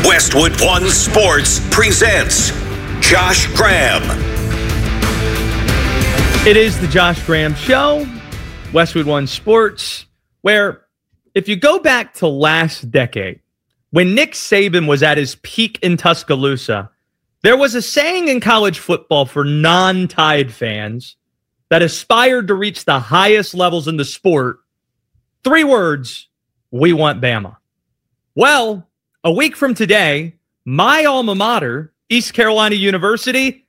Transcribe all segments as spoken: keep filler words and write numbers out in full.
Westwood One Sports presents Josh Graham. It is the Josh Graham Show, Westwood One Sports, where if you go back to last decade, when Nick Saban was at his peak in Tuscaloosa, there was a saying in college football for non-Tide fans that aspired to reach the highest levels in the sport. Three words: we want Bama. Well, a week from today, my alma mater, East Carolina University,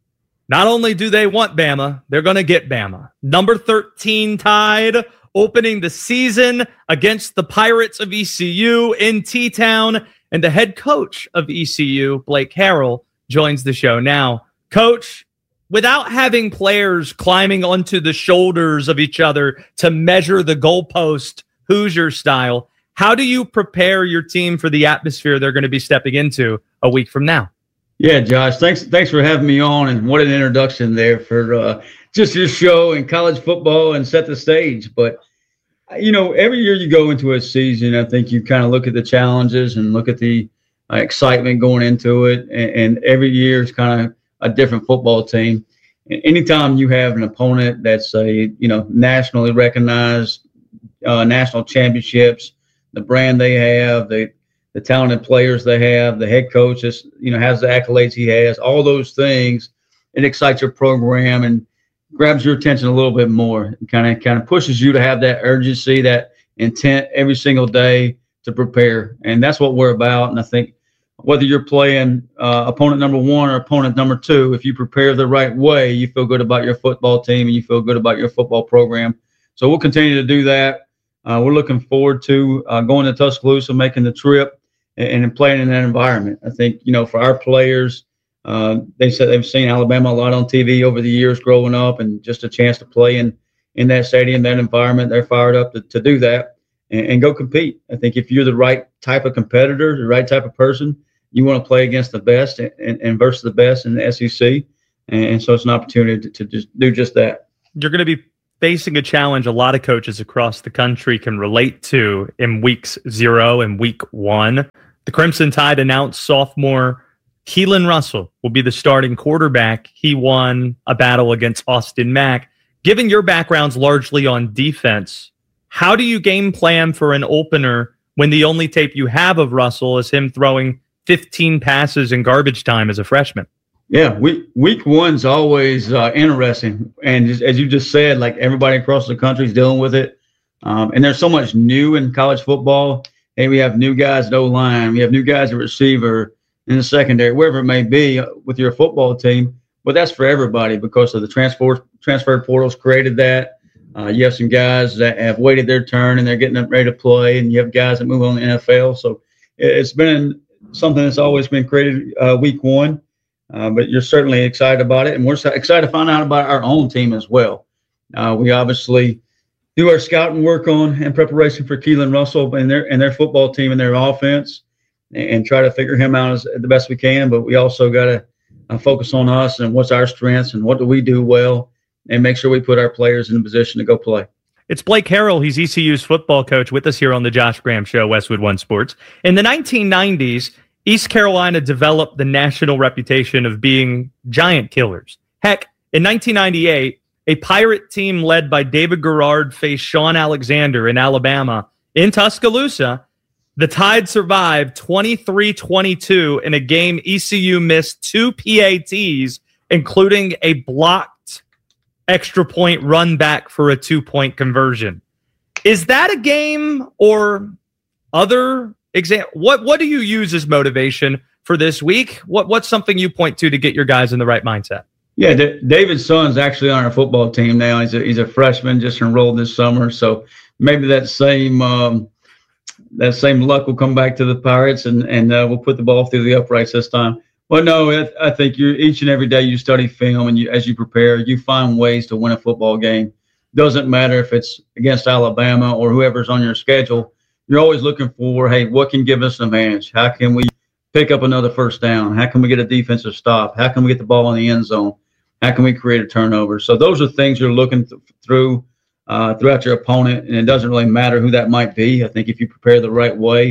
not only do they want Bama, they're going to get Bama. Number thirteen Tide opening the season against the Pirates of E C U in T-Town, and the head coach of E C U, Blake Harrell, joins the show now. Coach, without having players climbing onto the shoulders of each other to measure the goalpost, Hoosier style, how do you prepare your team for the atmosphere they're going to be stepping into a week from now? Yeah, Josh, thanks thanks for having me on, and what an introduction there for uh, just your show and college football and set the stage. But, you know, every year you go into a season, I think you kind of look at the challenges and look at the uh, excitement going into it, and, and every year is kind of a different football team. And anytime you have an opponent that's a, you know, nationally recognized, uh, national championships, the brand they have, the the talented players they have, the head coach is, you know, has the accolades he has, all those things, it excites your program and grabs your attention a little bit more. It kind of kind of pushes you to have that urgency, that intent every single day to prepare. And that's what we're about. And I think whether you're playing uh, opponent number one or opponent number two, if you prepare the right way, you feel good about your football team and you feel good about your football program. So we'll continue to do that. Uh, we're looking forward to uh, going to Tuscaloosa, making the trip, and, and playing in that environment. I think, you know, for our players, uh, they said they've seen Alabama a lot on T V over the years growing up, and just a chance to play in, in that stadium, that environment. They're fired up to, to do that and, and go compete. I think if you're the right type of competitor, the right type of person, you want to play against the best and, and, and versus the best in the S E C. And, and so it's an opportunity to, to just do just that. You're going to be facing a challenge a lot of coaches across the country can relate to in weeks zero and week one. The Crimson Tide announced sophomore Keelan Russell will be the starting quarterback. He won a battle against Austin Mack. Given your background's largely on defense, how do you game plan for an opener when the only tape you have of Russell is him throwing fifteen passes in garbage time as a freshman? Yeah, week week one's always uh, interesting, and just, as you just said, like everybody across the country is dealing with it, um, and there's so much new in college football. Hey, we have new guys at O-line, we have new guys at receiver, in the secondary, wherever it may be with your football team. But that's for everybody because of the transfer transfer portals created that. Uh, you have some guys that have waited their turn and they're getting up ready to play, and you have guys that move on to the N F L. So it's been something that's always been created uh, week one. Uh, but you're certainly excited about it, and we're excited to find out about our own team as well. Uh, we obviously do our scouting work on in preparation for Keelan Russell and their and their football team and their offense, and, and try to figure him out as the best we can. But we also got to uh, focus on us and what's our strengths and what do we do well, and make sure we put our players in a position to go play. It's Blake Harrell. He's E C U's football coach with us here on the Josh Graham Show, Westwood One Sports. In the nineteen nineties, East Carolina developed the national reputation of being giant killers. Heck, in nineteen ninety-eight, a Pirate team led by David Garrard faced Sean Alexander in Alabama in Tuscaloosa. The Tide survived twenty-three twenty-two in a game E C U missed two P A Ts, including a blocked extra point run back for a two-point conversion. Is that a game or other example? What what do you use as motivation for this week? What What's something you point to to get your guys in the right mindset? Yeah, D- David's son's actually on our football team now. He's a, he's a freshman, just enrolled this summer. So maybe that same um, that same luck will come back to the Pirates, and and uh, we'll put the ball through the uprights this time. Well, no, I, I think you each and every day you study film, and you, as you prepare, you find ways to win a football game. Doesn't matter if it's against Alabama or whoever's on your schedule. You're always looking for, hey, what can give us an advantage? How can we pick up another first down? How can we get a defensive stop? How can we get the ball in the end zone? How can we create a turnover? So those are things you're looking th- through uh, throughout your opponent, and it doesn't really matter who that might be. I think if you prepare the right way,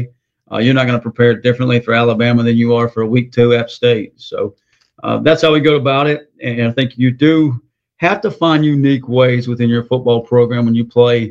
Uh, you're not going to prepare differently for Alabama than you are for a week two App State. So uh, that's how we go about it. And I think you do have to find unique ways within your football program when you play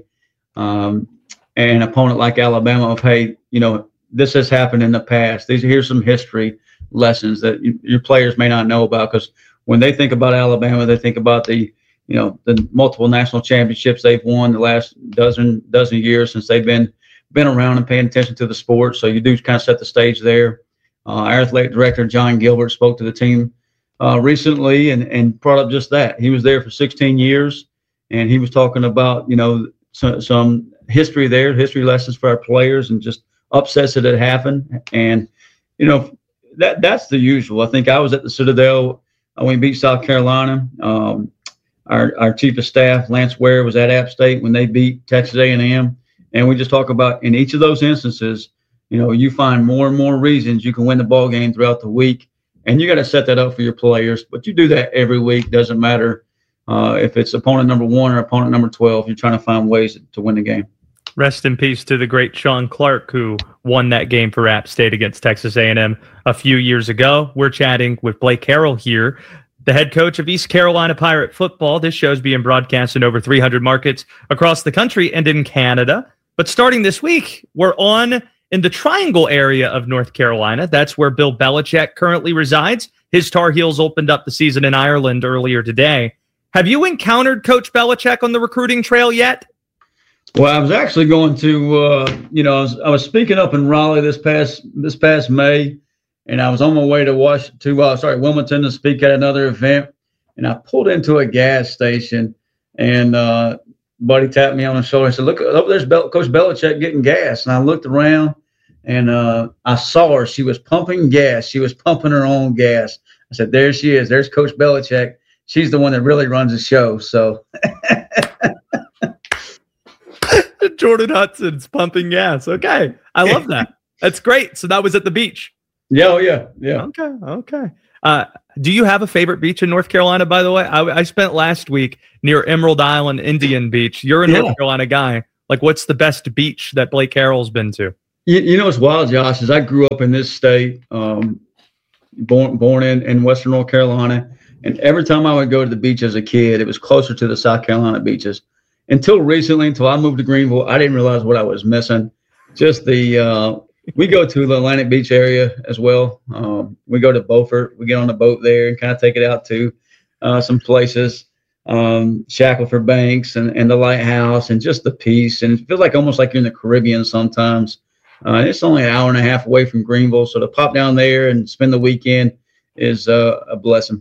um, an opponent like Alabama of, hey, you know, this has happened in the past. These here's some history lessons that you, your players may not know about, because when they think about Alabama, they think about the, you know, the multiple national championships they've won the last dozen dozen years since they've been been around and paying attention to the sport. So you do kind of set the stage there. Uh, our athletic director, John Gilbert, spoke to the team uh, recently and, and brought up just that. He was there for sixteen years, and he was talking about, you know, some, some history there, history lessons for our players, and just upsets that had happened. And, you know, that that's the usual. I think I was at the Citadel when we beat South Carolina. Um, our, our chief of staff, Lance Ware, was at App State when they beat Texas A and M. And we just talk about in each of those instances, you know, you find more and more reasons you can win the ball game throughout the week, and you got to set that up for your players. But you do that every week. Doesn't matter uh, if it's opponent number one or opponent number twelve. You're trying to find ways to win the game. Rest in peace to the great Sean Clark, who won that game for App State against Texas A and M a few years ago. We're chatting with Blake Harrell here, the head coach of East Carolina Pirate football. This show's being broadcast in over three hundred markets across the country and in Canada. But starting this week, we're on in the Triangle area of North Carolina. That's where Bill Belichick currently resides. His Tar Heels opened up the season in Ireland earlier today. Have you encountered Coach Belichick on the recruiting trail yet? Well, I was actually going to, uh, you know, I was, I was speaking up in Raleigh this past this past May, and I was on my way to Wash to uh, sorry Wilmington to speak at another event, and I pulled into a gas station, and uh, buddy tapped me on the shoulder and said, "Look, over there's Bel- Coach Belichick getting gas." And I looked around, and uh, I saw her. She was pumping gas. She was pumping her own gas. I said, "There she is. There's Coach Belichick. She's the one that really runs the show." So. Jordan Hudson's pumping gas. Okay. I love that. That's great. So that was at the beach. Yeah. Oh, yeah. Yeah. Okay. Okay. Uh, do you have a favorite beach in North Carolina, by the way? I, I spent last week near Emerald Island, Indian Beach. You're a yeah. North Carolina guy. Like, what's the best beach that Blake Harrell's been to? You, you know, what's wild, Josh, is I grew up in this state, um, born born in, in Western North Carolina. And every time I would go to the beach as a kid, it was closer to the South Carolina beaches. Until recently, until I moved to Greenville, I didn't realize what I was missing. Just the uh, we go to the Atlantic Beach area as well. Um, we go to Beaufort. We get on a boat there and kind of take it out to uh, some places, um, Shackleford Banks and, and the lighthouse, and just the peace. And it feels like almost like you're in the Caribbean sometimes. Uh, it's only an hour and a half away from Greenville, so to pop down there and spend the weekend is uh, a blessing.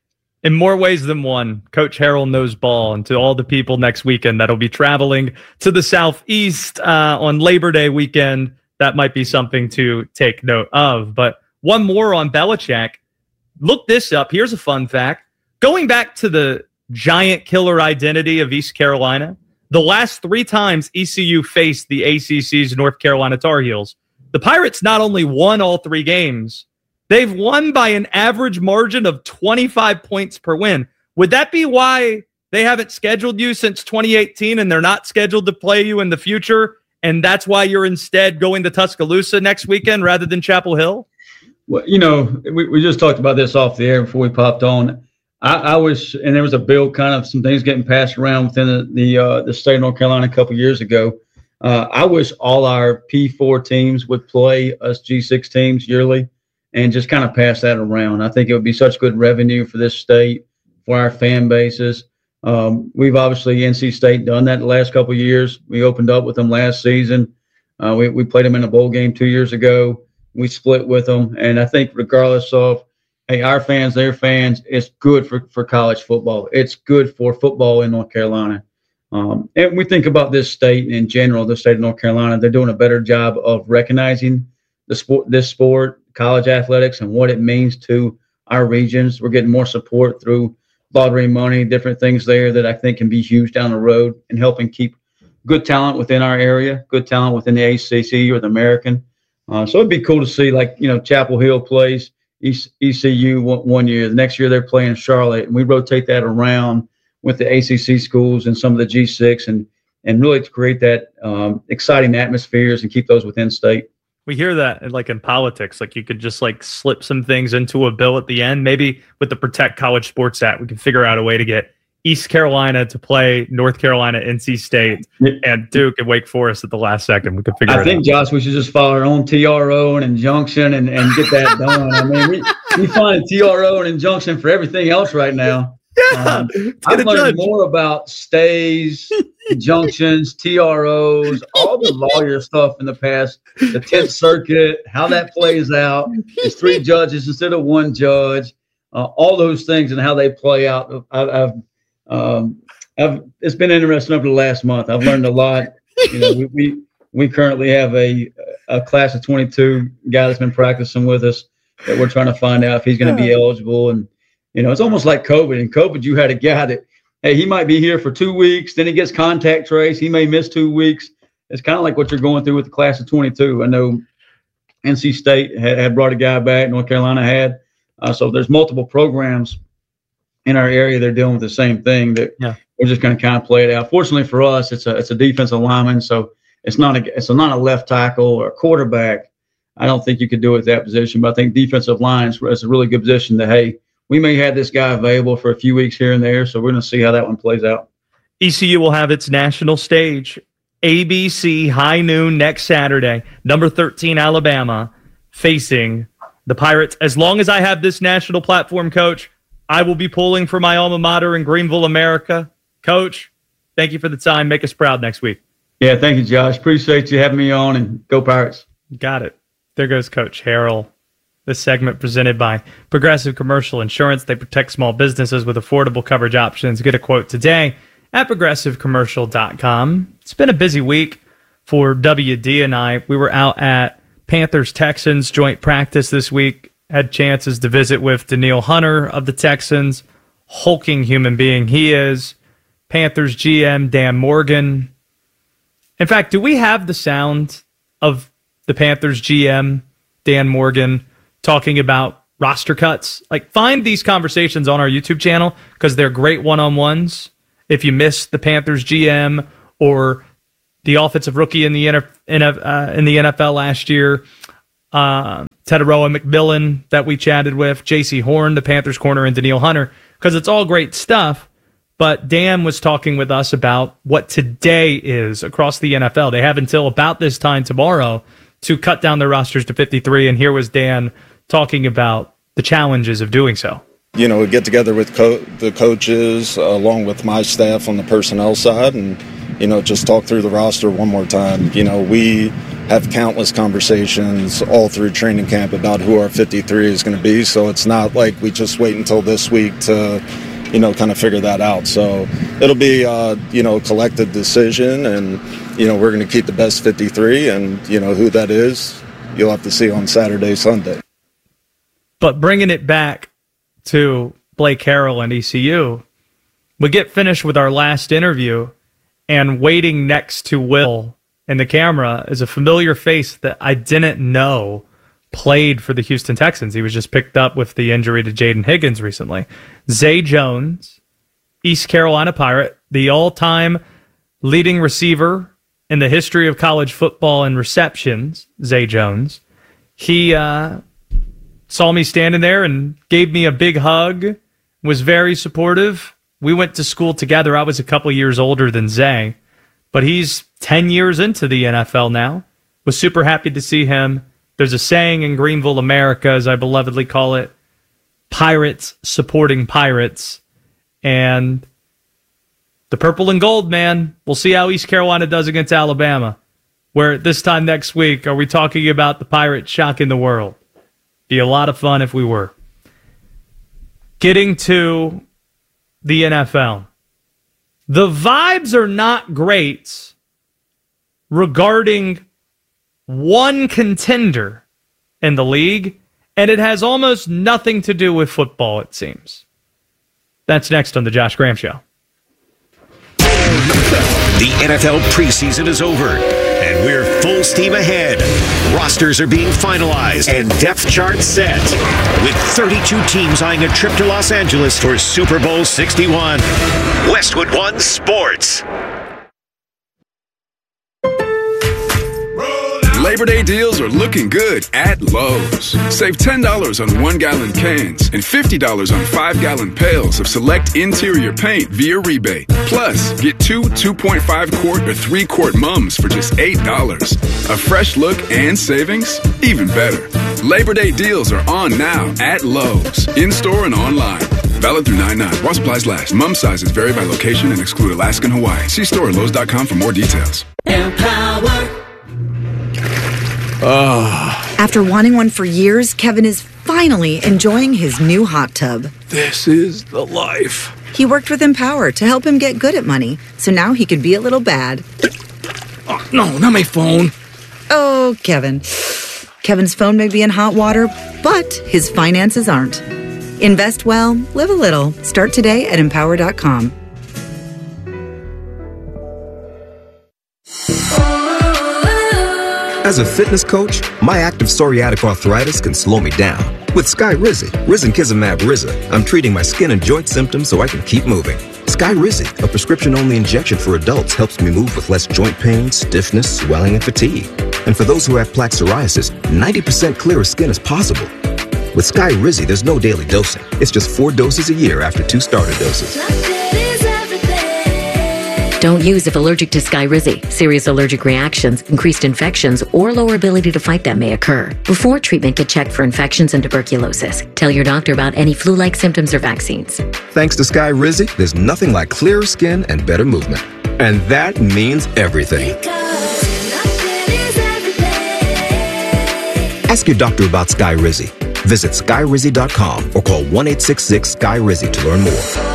In more ways than one, Coach Harrell knows ball. And to all the people next weekend that'll be traveling to the Southeast uh, on Labor Day weekend, that might be something to take note of. But one more on Belichick. Look this up. Here's a fun fact. Going back to the giant killer identity of East Carolina, the last three times E C U faced the A C C's North Carolina Tar Heels, the Pirates not only won all three games, they've won by an average margin of twenty-five points per win. Would that be why they haven't scheduled you since twenty eighteen and they're not scheduled to play you in the future? And that's why you're instead going to Tuscaloosa next weekend rather than Chapel Hill? Well, you know, we, we just talked about this off the air before we popped on. I, I wish, and there was a bill, kind of some things getting passed around within the the, uh, the state of North Carolina a couple years ago. Uh, I wish all our P four teams would play us G six teams yearly, and just kind of pass that around. I think it would be such good revenue for this state, for our fan bases. Um, we've obviously, N C State, done that the last couple of years. We opened up with them last season. Uh, we, we played them in a bowl game two years ago. We split with them. And I think regardless of, hey, our fans, their fans, it's good for, for college football. It's good for football in North Carolina. Um, and we think about this state in general, the state of North Carolina, they're doing a better job of recognizing the sport, this sport, college athletics, and what it means to our regions. We're getting more support through lottery money, different things there that I think can be huge down the road and helping keep good talent within our area, good talent within the A C C or the American. Uh, so it'd be cool to see, like, you know, Chapel Hill plays E C U one, one year. The next year they're playing Charlotte, and we rotate that around with the A C C schools and some of the G six, and and really to create that um, exciting atmospheres and keep those within state. We hear that like in politics, like you could just like slip some things into a bill at the end. Maybe with the Protect College Sports Act, we can figure out a way to get East Carolina to play North Carolina, N C State, and Duke and Wake Forest at the last second. We could figure I it out. I think, Josh, we should just file our own T R O and injunction and, and get that done. I mean, we, we find a T R O and injunction for everything else right now. Yeah, um, I've learned more about stays, injunctions, T R Os, all the lawyer stuff in the past, the Tenth Circuit, how that plays out. It's three judges instead of one judge, uh, all those things and how they play out. I, I've Um, I've, it's been interesting over the last month. I've learned a lot. You know, we, we, we currently have a, a class of twenty-two guy that's been practicing with us that we're trying to find out if he's going to be eligible. And, you know, it's almost like COVID. In COVID, you had a guy that, hey, he might be here for two weeks. Then he gets contact trace. He may miss two weeks. It's kind of like what you're going through with the class of twenty-two. I know N C State had, had brought a guy back. North Carolina had. Uh, so there's multiple programs in our area. They're dealing with the same thing that yeah. we're just going to kind of play it out. Fortunately for us, it's a, it's a defensive lineman. So it's not a, it's not a left tackle or a quarterback. I don't think you could do it at that position, but I think defensive line is, is a really good position to, hey, we may have this guy available for a few weeks here and there. So we're going to see how that one plays out. E C U will have its national stage, A B C high noon next Saturday, number thirteen, Alabama, facing the Pirates. As long as I have this national platform, Coach, I will be pulling for my alma mater in Greenville, America. Coach, thank you for the time. Make us proud next week. Yeah, thank you, Josh. Appreciate you having me on, and go Pirates. Got it. There goes Coach Harrell. This segment presented by Progressive Commercial Insurance. They protect small businesses with affordable coverage options. Get a quote today at progressive commercial dot com. It's been a busy week for W D and I. We were out at Panthers-Texans joint practice this week. Had chances to visit with Danielle Hunter of the Texans, hulking human being he is. Panthers G M Dan Morgan. In fact, do we have the sound of the Panthers G M Dan Morgan talking about roster cuts? Like, find these conversations on our YouTube channel because they're great one-on-ones. If you missed the Panthers G M or the offensive rookie in the N F L last year, uh, Teteroa McMillan that we chatted with, J C Horn, the Panthers corner, and Danielle Hunter, because it's all great stuff. But Dan was talking with us about what today is across the N F L. They have until about this time tomorrow to cut down their rosters to fifty-three, and here was Dan talking about the challenges of doing so. You know, get together with co- the coaches, uh, along with my staff on the personnel side, and, you know, just talk through the roster one more time. You know, we have countless conversations all through training camp about who our fifty-three is going to be, so it's not like we just wait until this week to, you know, kind of figure that out. So it'll be, uh, you know, a collective decision, and, you know, we're going to keep the best fifty-three, and, you know, who that is, you'll have to see on Saturday, Sunday. But bringing it back to Blake Harrell and E C U, we get finished with our last interview, and waiting next to Will in the camera is a familiar face that I didn't know played for the Houston Texans. He was just picked up with the injury to Jaden Higgins recently. Zay Jones, East Carolina Pirate, the all-time leading receiver in the history of college football in receptions, Zay Jones. He uh, saw me standing there and gave me a big hug, was very supportive. We went to school together. I was a couple years older than Zay, but he's ten years into the N F L now. Was super happy to see him. There's a saying in Greenville, America, as I belovedly call it, Pirates supporting Pirates. And the purple and gold, man. We'll see how East Carolina does against Alabama. Where this time next week, are we talking about the Pirates shocking the world? Be a lot of fun if we were. Getting to the N F L. The vibes are not great regarding one contender in the league, and it has almost nothing to do with football, it seems. That's next on The Josh Graham Show. The N F L preseason is over, and we're full steam ahead. Rosters are being finalized and depth charts set, with thirty-two teams eyeing a trip to Los Angeles for Super Bowl sixty-one. Westwood One Sports. Labor Day deals are looking good at Lowe's. Save ten dollars on one-gallon cans and fifty dollars on five-gallon pails of select interior paint via rebate. Plus, get two two point five quart or three quart mums for just eight dollars. A fresh look and savings? Even better. Labor Day deals are on now at Lowe's, in-store and online. Valid through nine nine. While supplies last. Mum sizes vary by location and exclude Alaska and Hawaii. See store at Lowe's dot com for more details. Empower. Oh. After wanting one for years, Kevin is finally enjoying his new hot tub. This is the life. He worked with Empower to help him get good at money, so now he could be a little bad. Oh, no, not my phone. Oh, Kevin. Kevin's phone may be in hot water, but his finances aren't. Invest well, live a little. Start today at empower dot com. As a fitness coach, my active psoriatic arthritis can slow me down. With Skyrizi, Risankizumab Riza, I'm treating my skin and joint symptoms so I can keep moving. Skyrizi, a prescription-only injection for adults, helps me move with less joint pain, stiffness, swelling, and fatigue. And for those who have plaque psoriasis, ninety percent clearer skin is possible. With Skyrizi, there's no daily dosing. It's just four doses a year after two starter doses. Don't use if allergic to Skyrizi. Serious allergic reactions, increased infections, or lower ability to fight them may occur. Before treatment, get checked for infections and tuberculosis. Tell your doctor about any flu-like symptoms or vaccines. Thanks to Skyrizi, there's nothing like clearer skin and better movement. And that means everything. Ask your doctor about Skyrizi. Visit Skyrizi dot com or call one eight six six Sky Rizi to learn more.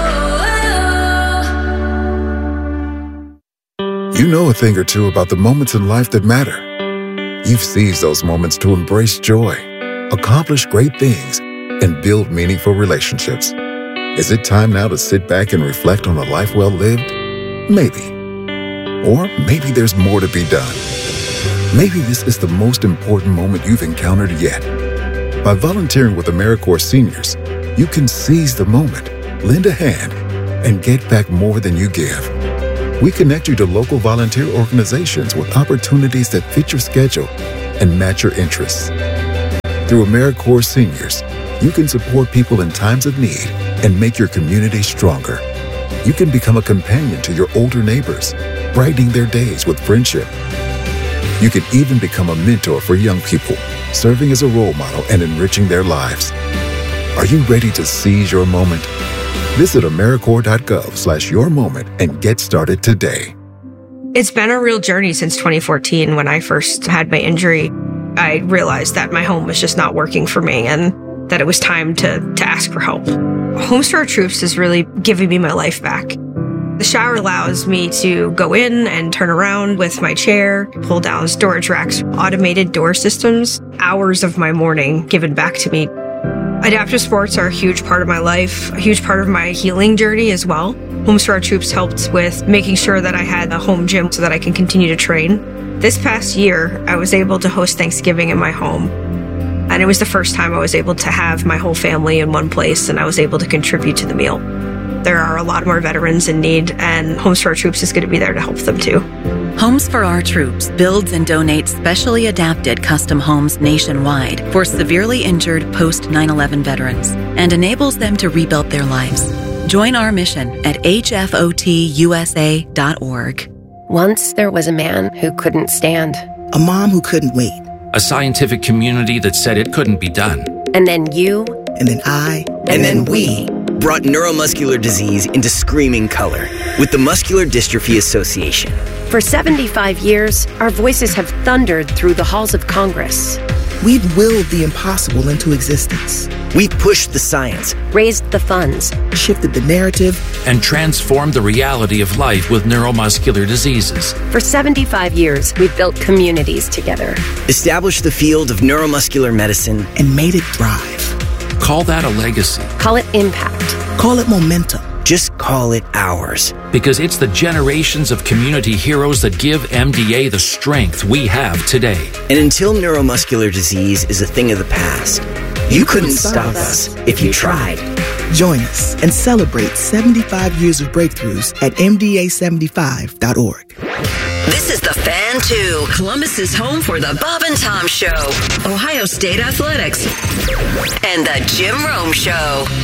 You know a thing or two about the moments in life that matter. You've seized those moments to embrace joy, accomplish great things, and build meaningful relationships. Is it time now to sit back and reflect on a life well lived? Maybe. Or maybe there's more to be done. Maybe this is the most important moment you've encountered yet. By volunteering with AmeriCorps Seniors, you can seize the moment, lend a hand, and get back more than you give. We connect you to local volunteer organizations with opportunities that fit your schedule and match your interests. Through AmeriCorps Seniors, you can support people in times of need and make your community stronger. You can become a companion to your older neighbors, brightening their days with friendship. You can even become a mentor for young people, serving as a role model and enriching their lives. Are you ready to seize your moment? Visit AmeriCorps dot gov slash your moment and get started today. It's been a real journey since twenty fourteen when I first had my injury. I realized that my home was just not working for me and that it was time to, to ask for help. Homes for Our Troops is really giving me my life back. The shower allows me to go in and turn around with my chair, pull down storage racks, automated door systems, hours of my morning given back to me. Adaptive sports are a huge part of my life, a huge part of my healing journey as well. Homes for Our Troops helped with making sure that I had a home gym so that I can continue to train. This past year, I was able to host Thanksgiving in my home. And it was the first time I was able to have my whole family in one place and I was able to contribute to the meal. There are a lot more veterans in need, and Homes for Our Troops is going to be there to help them too. Homes for Our Troops builds and donates specially adapted custom homes nationwide for severely injured post nine eleven veterans and enables them to rebuild their lives. Join our mission at H F O T U S A dot org. Once there was a man who couldn't stand. A mom who couldn't wait. A scientific community that said it couldn't be done. And then you. And then I. And, and then, then we. Brought neuromuscular disease into screaming color with the Muscular Dystrophy Association. For seventy-five years, our voices have thundered through the halls of Congress. We've willed the impossible into existence. We've pushed the science, raised the funds, shifted the narrative, and transformed the reality of life with neuromuscular diseases. For seventy-five years, we've built communities together, established the field of neuromuscular medicine, and made it thrive. Call that a legacy. Call it impact. Call it momentum. Just call it ours. Because it's the generations of community heroes that give M D A the strength we have today. And until neuromuscular disease is a thing of the past, you, you couldn't, couldn't stop us if you tried. Join us and celebrate seventy-five years of breakthroughs at M D A seventy-five dot org. This is the Fan on to Columbus's home for the Bob and Tom Show, Ohio State Athletics, and the Jim Rome Show.